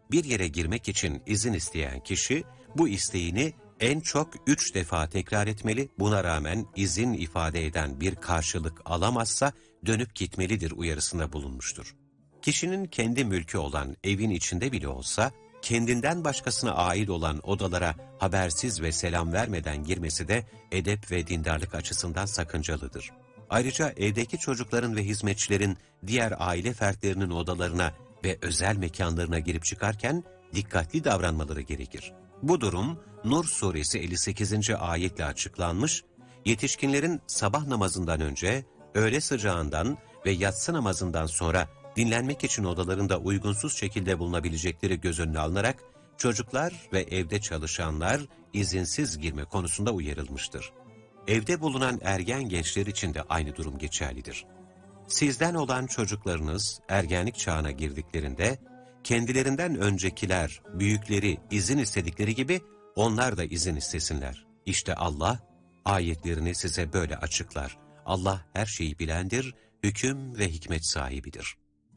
bir yere girmek için izin isteyen kişi bu isteğini en çok 3 defa tekrar etmeli. Buna rağmen izin ifade eden bir karşılık alamazsa dönüp gitmelidir uyarısında bulunmuştur. Kişinin kendi mülkü olan evin içinde bile olsa kendinden başkasına ait olan odalara habersiz ve selam vermeden girmesi de edep ve dindarlık açısından sakıncalıdır. Ayrıca evdeki çocukların ve hizmetçilerin diğer aile fertlerinin odalarına ve özel mekanlarına girip çıkarken dikkatli davranmaları gerekir. Bu durum Nur suresi 58. ayetle açıklanmış, yetişkinlerin sabah namazından önce, öğle sıcağından ve yatsı namazından sonra dinlenmek için odalarında uygunsuz şekilde bulunabilecekleri göz önüne alınarak çocuklar ve evde çalışanlar izinsiz girme konusunda uyarılmıştır. Evde bulunan ergen gençler için de aynı durum geçerlidir. Sizden olan çocuklarınız ergenlik çağına girdiklerinde kendilerinden öncekiler, büyükleri izin istedikleri gibi onlar da izin istesinler. İşte Allah ayetlerini size böyle açıklar. Allah her şeyi bilendir, hüküm ve hikmet sahibidir.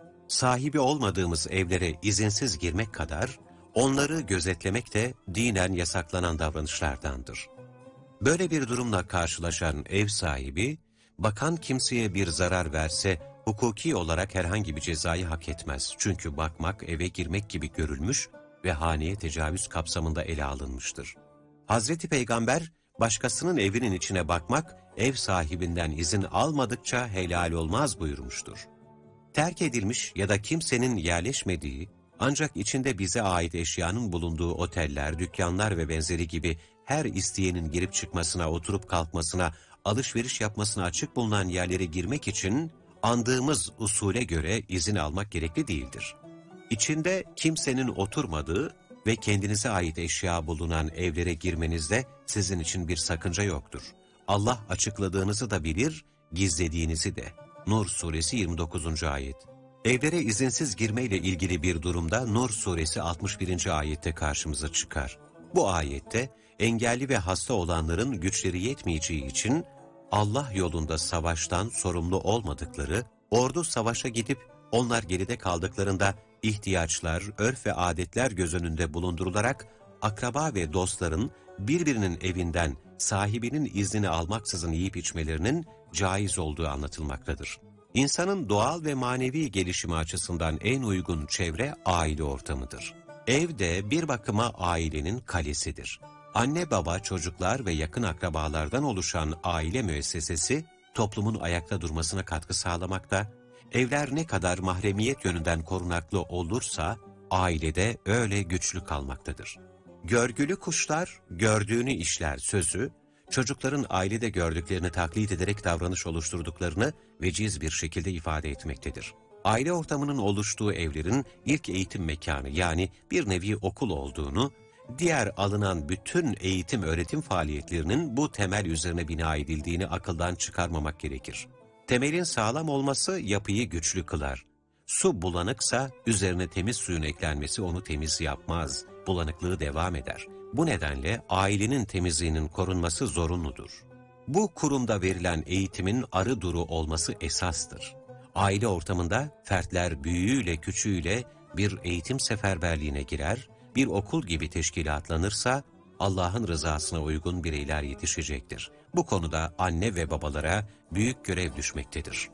Sahibi olmadığımız evlere izinsiz girmek kadar onları gözetlemek de dinen yasaklanan davranışlardandır. Böyle bir durumla karşılaşan ev sahibi, bakan kimseye bir zarar verse hukuki olarak herhangi bir cezayı hak etmez. Çünkü bakmak eve girmek gibi görülmüş ve haneye tecavüz kapsamında ele alınmıştır. Hazreti Peygamber, başkasının evinin içine bakmak, ev sahibinden izin almadıkça helal olmaz buyurmuştur. Terk edilmiş ya da kimsenin yerleşmediği, ancak içinde bize ait eşyanın bulunduğu oteller, dükkanlar ve benzeri gibi her isteyenin girip çıkmasına, oturup kalkmasına, alışveriş yapmasına açık bulunan yerlere girmek için andığımız usule göre izin almak gerekli değildir. İçinde kimsenin oturmadığı ve kendinize ait eşya bulunan evlere girmenizde sizin için bir sakınca yoktur. Allah açıkladığınızı da bilir, gizlediğinizi de. Nur suresi 29. ayet. Evlere izinsiz girmeyle ilgili bir durumda Nur suresi 61. ayette karşımıza çıkar. Bu ayette engelli ve hasta olanların güçleri yetmeyeceği için Allah yolunda savaştan sorumlu olmadıkları, ordu savaşa gidip onlar geride kaldıklarında ihtiyaçlar, örf ve adetler göz önünde bulundurularak akraba ve dostların birbirinin evinden sahibinin iznini almaksızın yiyip içmelerinin caiz olduğu anlatılmaktadır. İnsanın doğal ve manevi gelişimi açısından en uygun çevre aile ortamıdır. Ev de bir bakıma ailenin kalesidir. Anne baba, çocuklar ve yakın akrabalardan oluşan aile müessesesi toplumun ayakta durmasına katkı sağlamakta, evler ne kadar mahremiyet yönünden korunaklı olursa ailede öyle güçlü kalmaktadır. Görgülü kuşlar gördüğünü işler sözü, çocukların ailede gördüklerini taklit ederek davranış oluşturduklarını veciz bir şekilde ifade etmektedir. Aile ortamının oluştuğu evlerin ilk eğitim mekanı yani bir nevi okul olduğunu, diğer alınan bütün eğitim öğretim faaliyetlerinin bu temel üzerine bina edildiğini akıldan çıkarmamak gerekir. Temelin sağlam olması yapıyı güçlü kılar. Su bulanıksa üzerine temiz suyun eklenmesi onu temiz yapmaz, bulanıklığı devam eder. Bu nedenle ailenin temizliğinin korunması zorunludur. Bu kurumda verilen eğitimin arı duru olması esastır. Aile ortamında fertler büyüğüyle küçüğüyle bir eğitim seferberliğine girer, bir okul gibi teşkilatlanırsa Allah'ın rızasına uygun bireyler yetişecektir. Bu konuda anne ve babalara büyük görev düşmektedir.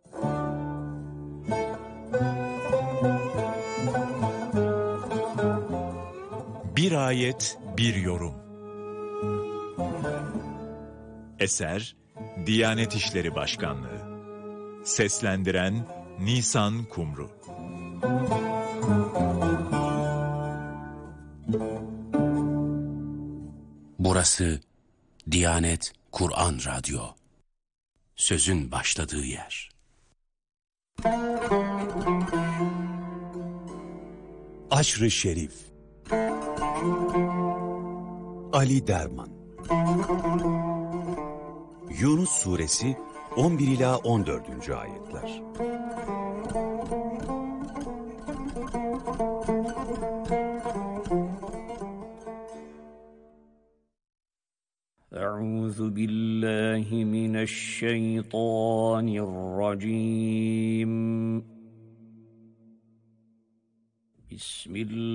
Bir ayet, bir yorum. Eser, Diyanet İşleri Başkanlığı. Seslendiren Nisan Kumru. Burası Diyanet Kur'an Radyo. Sözün başladığı yer. Aşr-ı Şerif. Ali Derman. Yunus Suresi 11 ila 14. ayetler. Euzu billahi mineşşeytanirracim. Bismillah.